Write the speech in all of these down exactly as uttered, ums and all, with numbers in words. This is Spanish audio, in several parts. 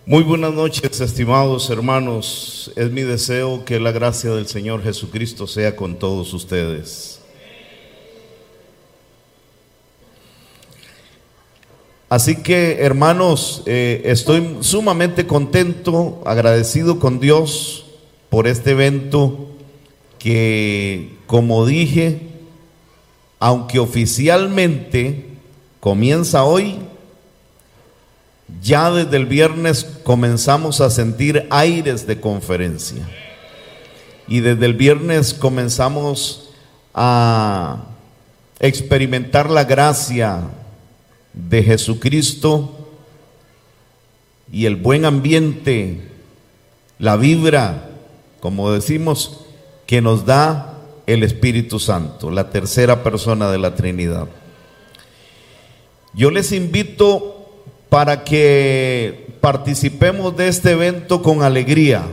Muy buenas noches, estimados hermanos. Es mi deseo que la gracia del Señor Jesucristo sea con todos ustedes. Así que, hermanos, eh, estoy sumamente contento, agradecido con Dios por este evento que, como dije, aunque oficialmente comienza hoy, ya desde el viernes comenzamos a sentir aires de conferencia. Y desde el viernes comenzamos a experimentar la gracia de Jesucristo y el buen ambiente, la vibra, como decimos, que nos da el Espíritu Santo, la tercera persona de la Trinidad. Yo les invito para que participemos de este evento con alegría.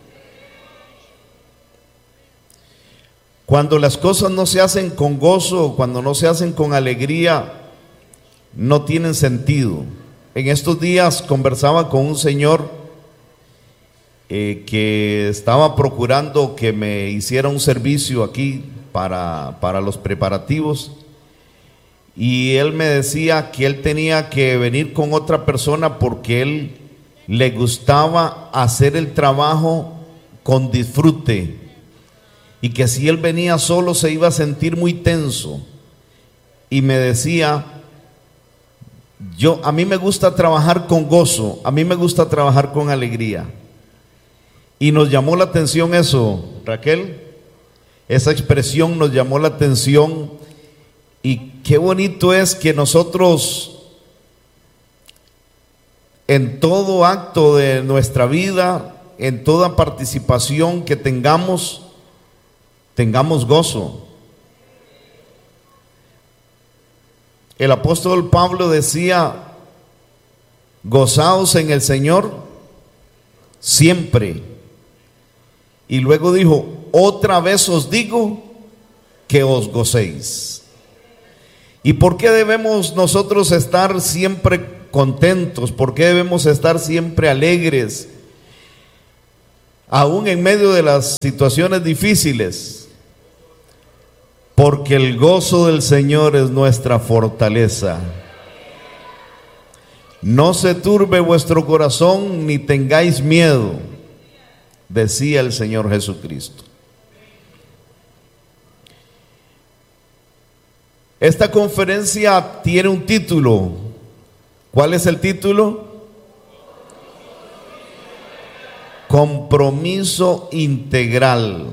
Cuando las cosas no se hacen con gozo, cuando no se hacen con alegría, no tienen sentido. En estos días conversaba con un señor eh, que estaba procurando que me hiciera un servicio aquí para, para los preparativos. Y él me decía que él tenía que venir con otra persona porque él le gustaba hacer el trabajo con disfrute y que si él venía solo se iba a sentir muy tenso. Y me decía, yo, a mí me gusta trabajar con gozo, a mí me gusta trabajar con alegría. Y nos llamó la atención eso, Raquel, esa expresión nos llamó la atención. Y qué bonito es que nosotros en todo acto de nuestra vida, en toda participación que tengamos, tengamos gozo. El apóstol Pablo decía, gozaos en el Señor siempre. Y luego dijo, otra vez os digo que os gocéis. ¿Y por qué debemos nosotros estar siempre contentos? ¿Por qué debemos estar siempre alegres? Aún en medio de las situaciones difíciles. Porque el gozo del Señor es nuestra fortaleza. No se turbe vuestro corazón ni tengáis miedo, decía el Señor Jesucristo. Esta conferencia tiene un título. ¿Cuál es el título? Compromiso integral.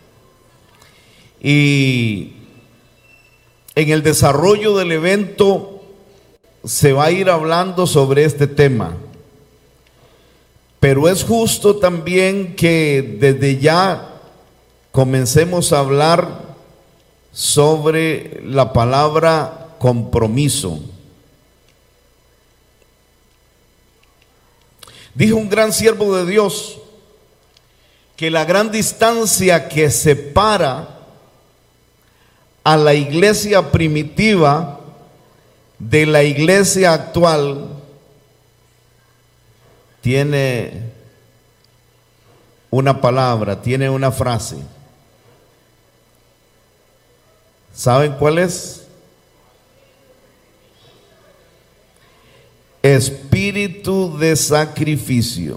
Y en el desarrollo del evento se va a ir hablando sobre este tema. Pero es justo también que desde ya comencemos a hablar sobre la palabra compromiso. Dijo un gran siervo de Dios que la gran distancia que separa a la iglesia primitiva de la iglesia actual tiene una palabra, tiene una frase. ¿Saben cuál es? Espíritu de sacrificio.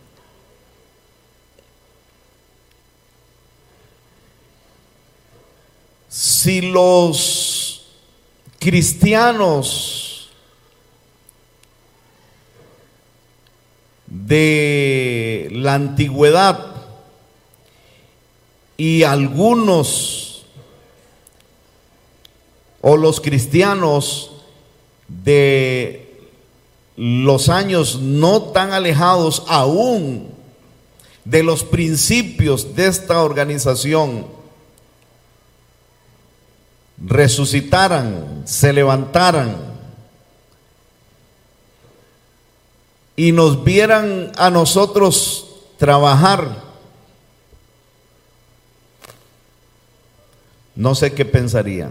Si los cristianos de la antigüedad y algunos o los cristianos de los años no tan alejados aún de los principios de esta organización resucitaran, se levantaran y nos vieran a nosotros trabajar, no sé qué pensarían.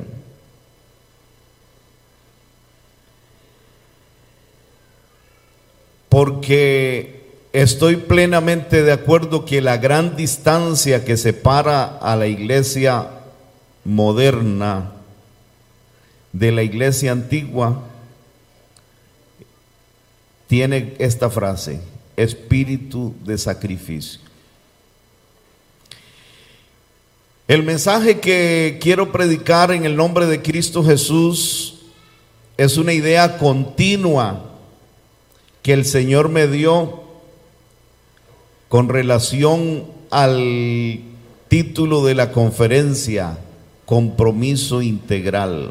Porque estoy plenamente de acuerdo que la gran distancia que separa a la iglesia moderna de la iglesia antigua tiene esta frase: espíritu de sacrificio. El mensaje que quiero predicar en el nombre de Cristo Jesús es una idea continua que el Señor me dio con relación al título de la conferencia: compromiso integral.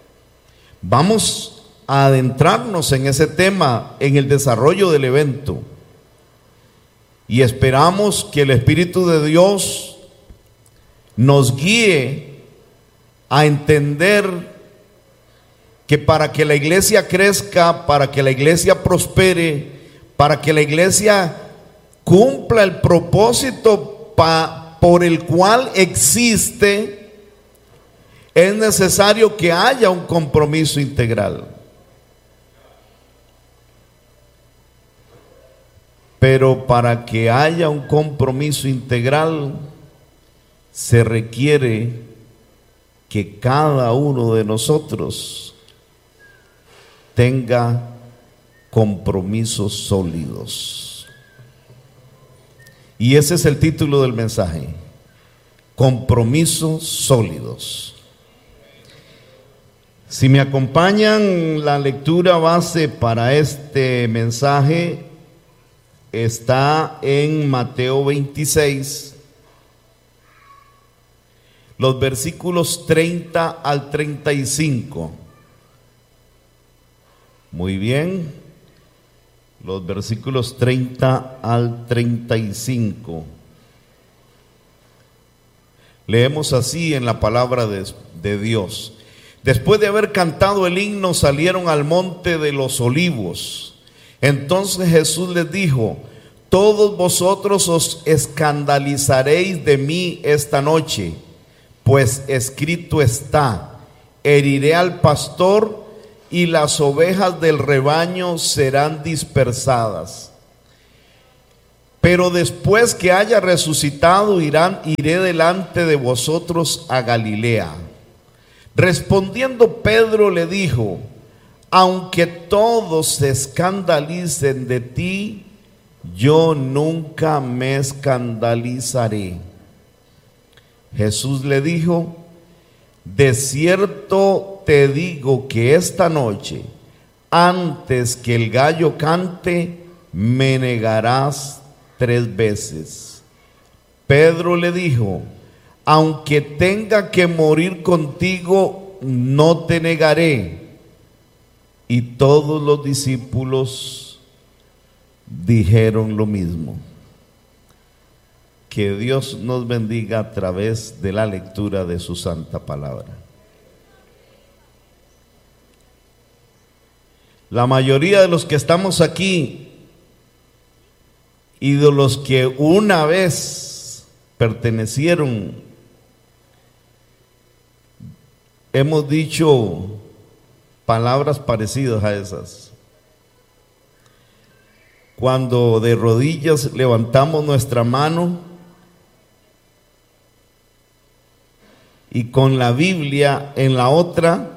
Vamos a adentrarnos en ese tema en el desarrollo del evento y esperamos que el Espíritu de Dios nos guíe a entender que para que la iglesia crezca, para que la iglesia prospere, para que la iglesia cumpla el propósito pa, por el cual existe, es necesario que haya un compromiso integral. Pero para que haya un compromiso integral, se requiere que cada uno de nosotros tenga compromisos sólidos. Y ese es el título del mensaje: compromisos sólidos. Si me acompañan, la lectura base para este mensaje está en Mateo veintiséis, los versículos treinta al treinta y cinco. Muy bien, los versículos treinta al treinta y cinco. Leemos así en la palabra de, de Dios: después de haber cantado el himno, salieron al monte de los olivos. Entonces Jesús les dijo: todos vosotros os escandalizaréis de mí esta noche, pues escrito está: heriré al pastor y las ovejas del rebaño serán dispersadas. Pero después que haya resucitado, irán, iré delante de vosotros a Galilea. Respondiendo Pedro le dijo: aunque todos se escandalicen de ti, yo nunca me escandalizaré. Jesús le dijo: de cierto te digo que esta noche, antes que el gallo cante, me negarás tres veces. Pedro le dijo: aunque tenga que morir contigo, no te negaré. Y todos los discípulos dijeron lo mismo. Que Dios nos bendiga a través de la lectura de su santa palabra. La mayoría de los que estamos aquí y de los que una vez pertenecieron, hemos dicho palabras parecidas a esas. Cuando de rodillas levantamos nuestra mano y con la Biblia en la otra,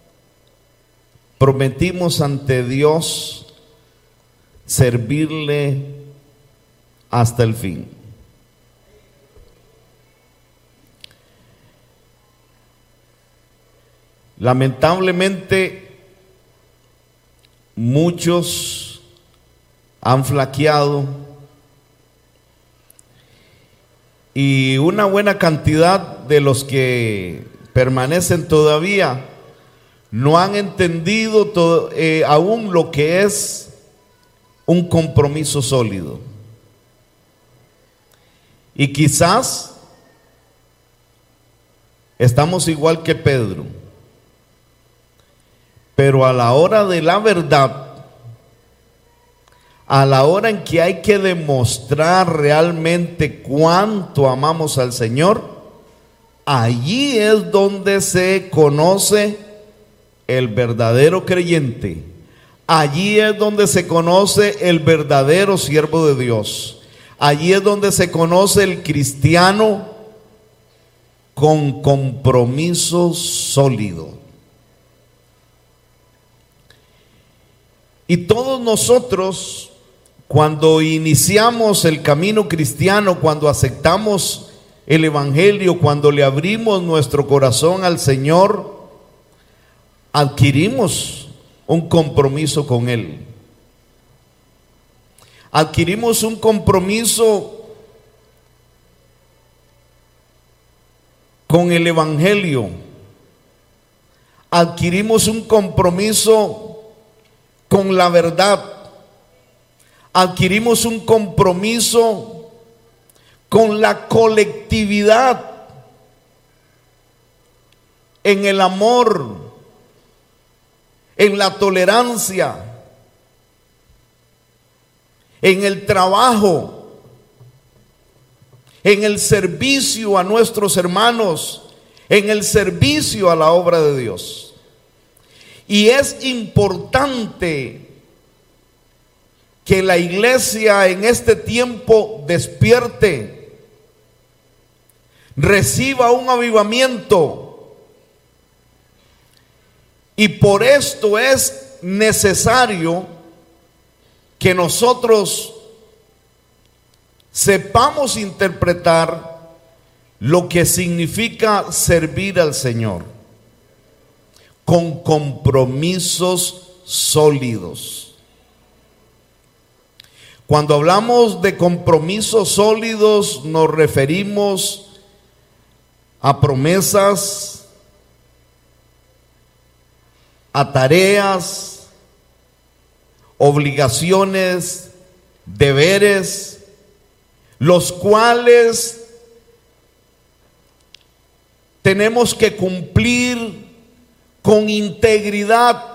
prometimos ante Dios servirle hasta el fin. Lamentablemente, muchos han flaqueado y una buena cantidad de los que permanecen todavía no han entendido todo, eh, aún lo que es un compromiso sólido. Y quizás estamos igual que Pedro, pero a la hora de la verdad, a la hora en que hay que demostrar realmente cuánto amamos al Señor, allí es donde se conoce el verdadero creyente. Allí es donde se conoce el verdadero siervo de Dios. Allí es donde se conoce el cristiano con compromiso sólido. Y todos nosotros, cuando iniciamos el camino cristiano, cuando aceptamos el evangelio, cuando le abrimos nuestro corazón al Señor, adquirimos un compromiso con Él. Adquirimos un compromiso con el evangelio. Adquirimos un compromiso con la verdad. Adquirimos un compromiso con la colectividad, en el amor, en la tolerancia, en el trabajo, en el servicio a nuestros hermanos, en el servicio a la obra de Dios. Y es importante que la iglesia en este tiempo despierte, reciba un avivamiento, y por esto es necesario que nosotros sepamos interpretar lo que significa servir al Señor con compromisos sólidos. Cuando hablamos de compromisos sólidos, nos referimos a promesas, a tareas, obligaciones, deberes, los cuales tenemos que cumplir con integridad,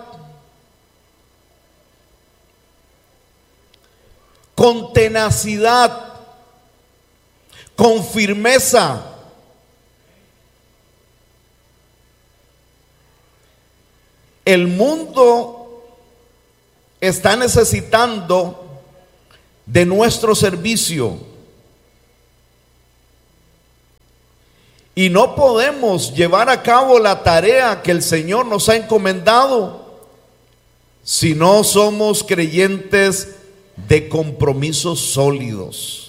con tenacidad, con firmeza. El mundo está necesitando de nuestro servicio y no podemos llevar a cabo la tarea que el Señor nos ha encomendado si no somos creyentes de compromisos sólidos.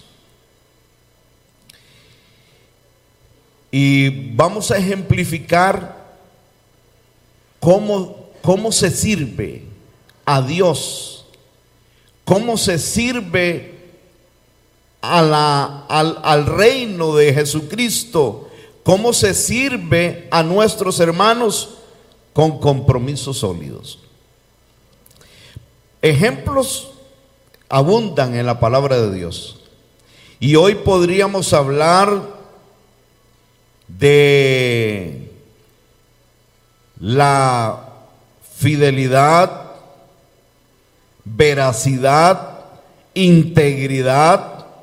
Y vamos a ejemplificar cómo, cómo se sirve a Dios, cómo se sirve a la, al, al reino de Jesucristo, cómo se sirve a nuestros hermanos con compromisos sólidos. Ejemplos abundan en la palabra de Dios. Y hoy podríamos hablar de la fidelidad, veracidad, integridad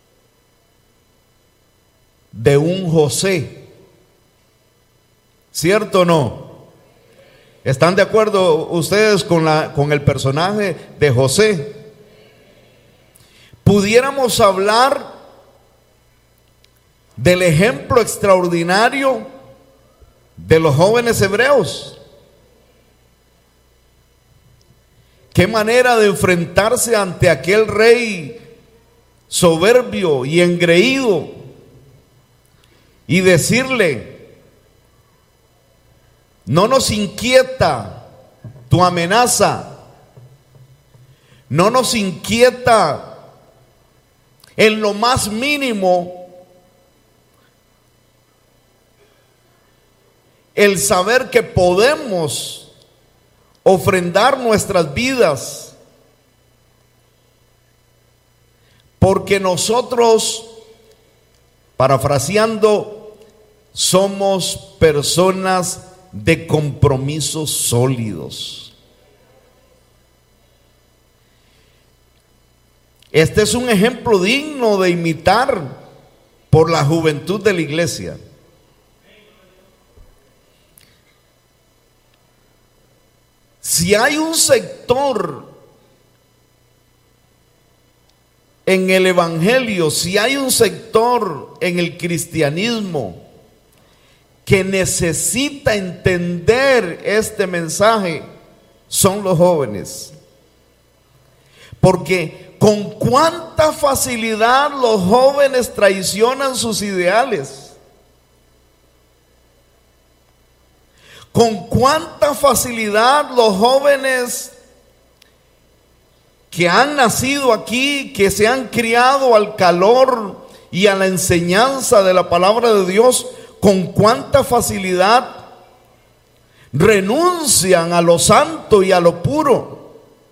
de un José. ¿Cierto o no? ¿Están de acuerdo ustedes con la, con el personaje de José? Pudiéramos hablar del ejemplo extraordinario de los jóvenes hebreos. Qué manera de enfrentarse ante aquel rey soberbio y engreído y decirle: no nos inquieta tu amenaza, no nos inquieta en lo más mínimo el saber que podemos ofrendar nuestras vidas, porque nosotros, parafraseando, somos personas de compromisos sólidos. Este es un ejemplo digno de imitar por la juventud de la iglesia. Si hay un sector sector en el evangelio, si hay un sector en el cristianismo que necesita entender este mensaje, son los jóvenes. Porque con cuánta facilidad los jóvenes traicionan sus ideales. Con cuánta facilidad los jóvenes que han nacido aquí, que se han criado al calor y a la enseñanza de la palabra de Dios, con cuánta facilidad renuncian a lo santo y a lo puro.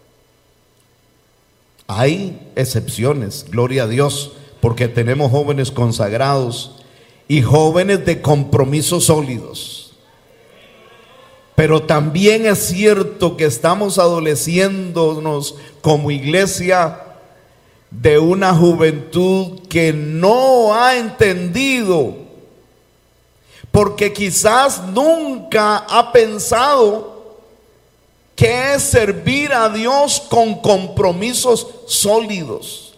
Hay excepciones, gloria a Dios, porque tenemos jóvenes consagrados y jóvenes de compromisos sólidos. Pero también es cierto que estamos adoleciéndonos como iglesia de una juventud que no ha entendido, porque quizás nunca ha pensado qué es servir a Dios con compromisos sólidos.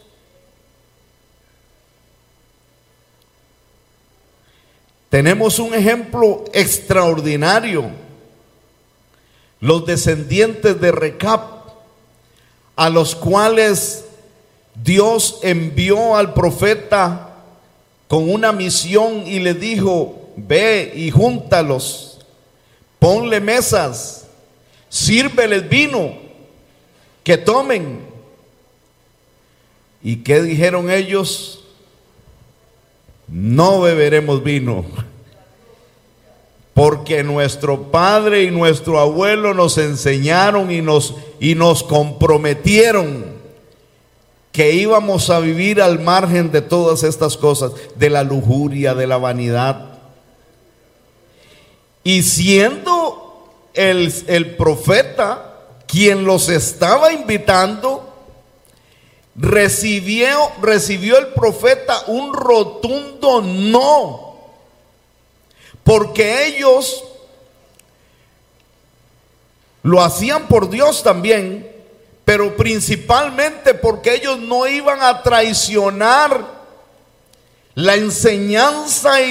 Tenemos un ejemplo extraordinario. Los descendientes de Recab, a los cuales Dios envió al profeta con una misión y le dijo: ve y júntalos, ponle mesas, sírveles vino, que tomen. ¿Y qué dijeron ellos? No beberemos vino, porque nuestro padre y nuestro abuelo nos enseñaron y nos, y nos comprometieron que íbamos a vivir al margen de todas estas cosas, de la lujuria, de la vanidad. Y siendo el, el profeta quien los estaba invitando, recibió, recibió el profeta un rotundo no. Porque ellos lo hacían por Dios también, pero principalmente porque ellos no iban a traicionar la enseñanza y